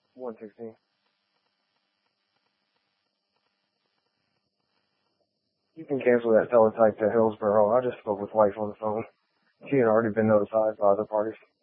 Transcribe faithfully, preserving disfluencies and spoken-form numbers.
one sixteen. You can cancel that teletype to Hillsborough. I just spoke with wife on the phone. She had already been notified by other parties.